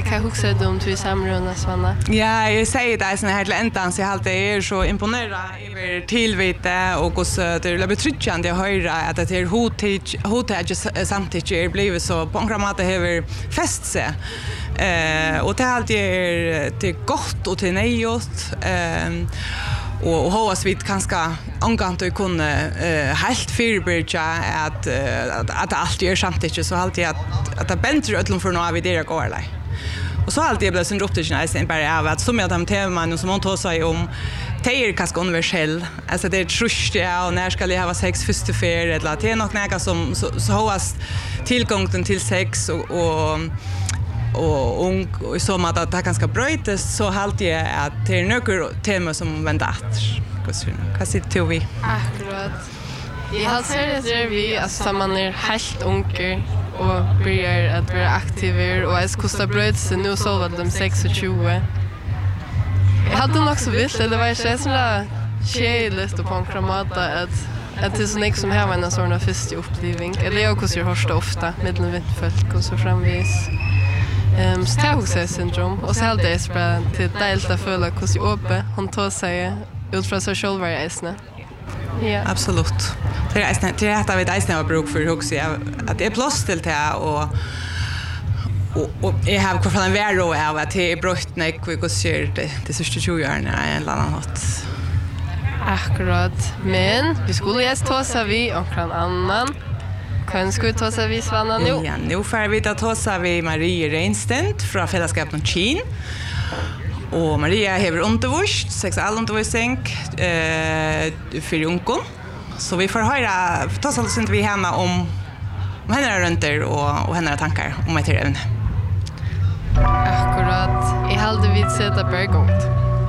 Vad huxar du om till samruna Svanna? Ja, jag säger det såna här till ändan så jag alltid så imponerad över tillvite och hos det är betryggande att höra att det är hotet samtidigt blivit så på några mått över fäst sig. Och det alltid är till gott och till nejot. Och hoppas vi kanske angående att kunna helt förebygga att allt är samtidigt så alltid att det bättre ödlom för något av det går där. Och så alltid blev sen upptäckten bara av att som jag de teman som hon tar sig om det är kanske universell. Alltså det är trust och när ska jag ha sex första för eller det är något näga som så hoppas tillgången till sex och som att det ganska brötes så halt jag att det är några tema som vändat. Vad sitter vi? Akkurat. I halser det vi alltså man är helt unker och börjar att vara aktiver och es kostar bröts nu så var de 26. Jag hade nog så vitt det var ju så där cheligt på en kramata att det är så mycket som här var en sån första upplevelse. Eller jag kunde höra ofta med folk och så framvis. Stauxsyndrom och så helt desperat till delta fulla kus uppe hon tar sig ut från sig själv varje isne. Ja. Absolut. Det är det att vi isne har bruk för också att det är plats till det och jag har kvar en värro av att det är brott när vi ser det sista 20 åren en eller annan något. Akkurat. Men vi skulle just ta sig vi och en annan. Kan ska vi ta sig vid Svanna nu? Ja, nu får vi ta sig vid Marie Reinstedt från Fällskapet Kina. Och Maria har undervisat sexualundervisning för ungdom. Så vi får höra ta oss inte vi henne om hennes röntor och hennes tankar om ett ämne. Akkurat. I halde vid sätta bergångt.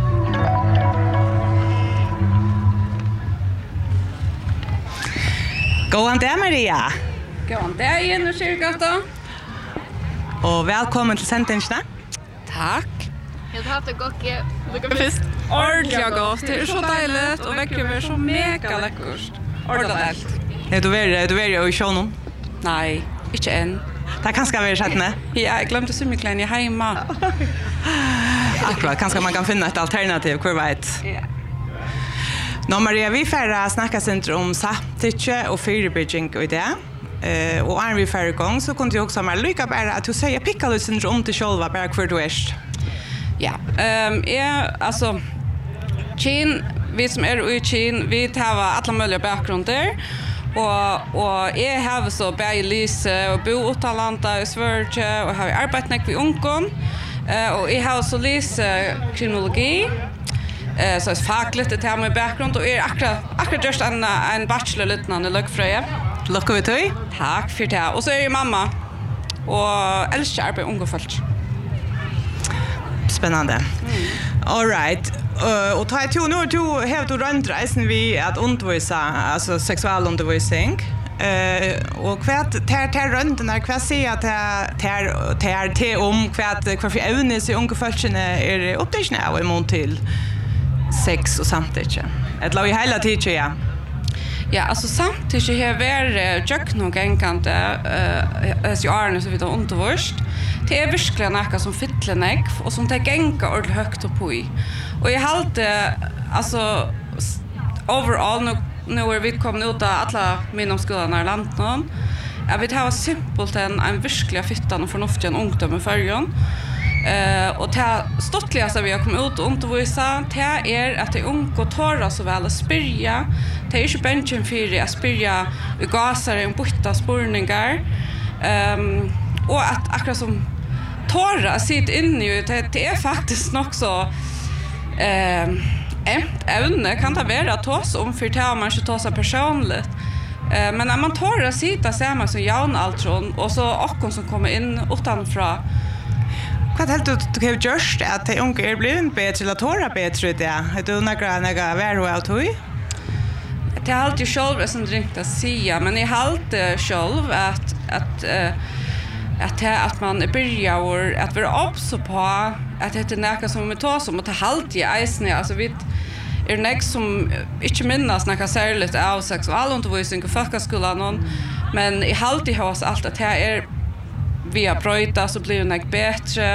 God dag Maria. God dag igen och kyrkafton. Och välkommen till sändningen. Tack. Jag har haft det gott. Först. Ordentligt gott. Det är så dejligt och väcker så mega läckert. Ordentligt. Du är i showen. Nej, inte än. Det kanske vara sättne. Ja, jag glömde symikläder hemma. Akkurat, kanske man kan finna ett alternativ, hur vet. Ja. Nå Maria, vi får snacka sen om samtycke och förebygging och det. Och är vi för igång så kunde jag också med lycka bara att du säger pickade syndrom till själva bara för du är. Ja, alltså vi som är i Kina, vi har alla möjliga bakgrunder. Och jag har så bäj Lise och bo utanlanda i Sverige och har arbetat vid ungdom. Och jag har så Lise kriminologi. Så är fagligt det här med bakgrund och är akkurat just en bachelor liknande lögfröja. Lockar vi till? Tack för det. Och så är jag mamma och älskar arbete unga folk. Spännande. All right. Och ta ett nu har du röntreisen vi att undervisa alltså sexualundervisning. Och kvart tar röntgen när kvart ser att tar om kvart för ävne så unga folken är upptäckna och emot till sex och samtycke. Ett lag i hela tiden ja. Ja, alltså samtycke har varitjöknog enkante så Arne så vidare undervist. Det är verkligen något som fittlenäck och som tar gänga ordentligt högt upp i. Och jag hade alltså overall nu är vi kommit ut av alla mina skolorna i landet. Jag vet ha simpelt en verkliga fittan och förnuftiga ungdom i färgen. Och det ståttligaste vi har kommit ut och undervisa det är att det är unga och torra så väl att spyrja. Det är inte bänken för att spyrja i gasar och byta spårningar. Och att akkurat som torra sitter inne i det är faktiskt nog så ämne kan det vara att ta oss om för det man inte tar sig personligt. Men när man torra sitter så är man så jaunaltron och så åkken som kommer in utanför. Vad helt du har gjort att de unga är blivit bättre eller torra bättre det? Är du några värre av tog? Det är alltid själv som drinkt att säga, men jag har alltid själv att man börjar att vara obs på att det är något som vi tar som att det alltid är eisne. Alltså vi är något som inte minnas något särskilt av sexualundervisning och folkskolan, men jag har alltid hört allt att det är via bröjta så blir det något bättre.